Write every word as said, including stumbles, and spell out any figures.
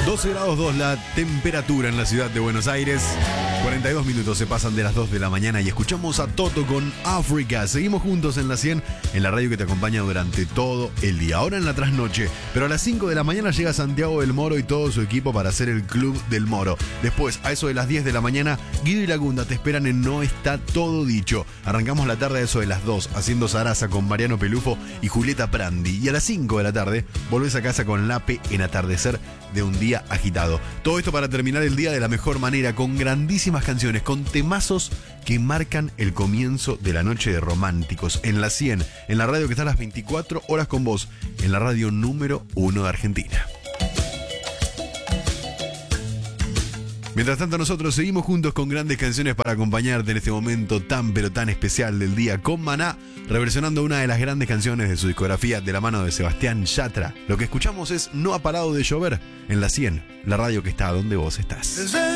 doce grados dos la temperatura en la ciudad de Buenos Aires. cuarenta y dos minutos se pasan de las dos de la mañana y escuchamos a Toto con África. Seguimos juntos en la cien, en la radio que te acompaña durante todo el día. Ahora en la trasnoche, pero a las cinco de la mañana llega Santiago del Moro y todo su equipo para hacer el Club del Moro. Después, a eso de las diez de la mañana, Guido y Lagunda te esperan en No Está Todo Dicho. Arrancamos la tarde a eso de las dos, haciendo zaraza con Mariano Pelufo y Julieta Prandi. Y a las cinco de la tarde, volvés a casa con Lape en Atardecer de un día agitado. Todo esto para terminar el día de la mejor manera, con grandísimas canciones, con temazos que marcan el comienzo de la noche de románticos. En la cien, en la radio que está a las veinticuatro horas con vos, en la radio número uno de Argentina. Mientras tanto, nosotros seguimos juntos con grandes canciones para acompañarte en este momento tan pero tan especial del día, con Maná, reversionando una de las grandes canciones de su discografía de la mano de Sebastián Yatra. Lo que escuchamos es No ha parado de llover, en la cien, la radio que está donde vos estás.